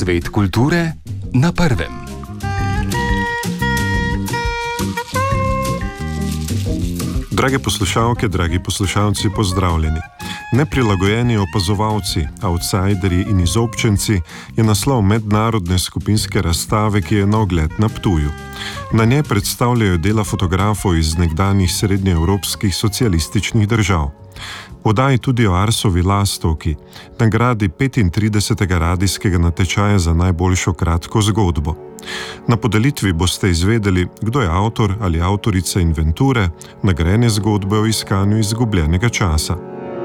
Svet kulture na prvem. Drage poslušalke, dragi poslušalci, pozdravljeni. Neprilagojeni opazovalci, outsiderji in izobčenci je naslov mednarodne skupinske razstave, ki je na ogled na Ptuju. Na njej predstavljajo dela fotografov iz nekdanjih srednjeevropskih socialističnih držav. Podaji tudi o Arsovi Lastovki, nagradi 35. radijskega natečaja za najboljšo kratko zgodbo. Na podelitvi boste izvedeli, kdo je avtor ali avtorica inventure, nagrajene zgodbe o iskanju izgubljenega časa.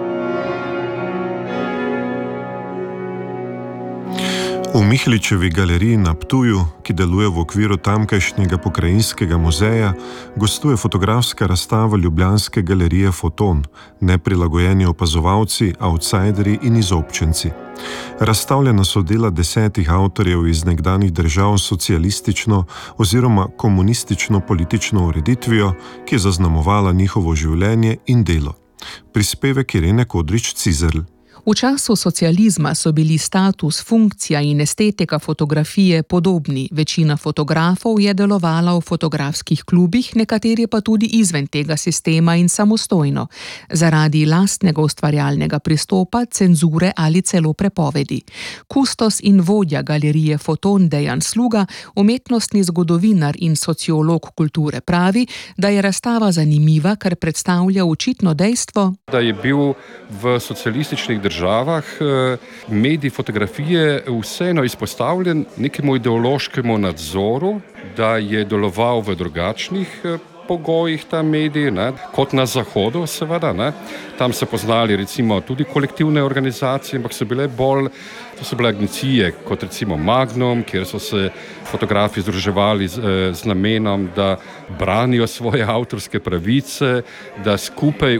V Mihličevi galeriji na Ptuju, ki deluje v okviru tamkajšnjega pokrajinskega muzeja, gostuje fotografska razstava ljubljanske galerije Foton, neprilagojeni opazovalci, outsiderji in izobčenci. Razstavljena so dela 10 avtorjev iz nekdanjih držav s socialistično oziroma komunistično politično ureditvijo, ki je zaznamovala njihovo življenje in delo. Prispevek Irene Kodrič-Cizerl. V času socializma so bili status, funkcija in estetika fotografije podobni. Večina fotografov je delovala v fotografskih klubih, nekateri pa tudi izven tega sistema in samostojno, zaradi lastnega ustvarjalnega pristopa, cenzure ali celo prepovedi. Kustos in vodja galerije Foton Dejan Sluga, umetnostni zgodovinar in sociolog kulture, pravi, da je razstava zanimiva, ker predstavlja očitno dejstvo, da je bil v socialističnih državah medij fotografije vseeno izpostavljen nekemu ideološkemu nadzoru, da je deloval v drugačnih pogojih ta medij, kot na Zahodu seveda. Tam so poznali recimo tudi kolektivne organizacije, ampak to so bile agencije kot recimo Magnum, kjer so se fotografi združevali z namenom, da branijo svoje avtorske pravice, da skupaj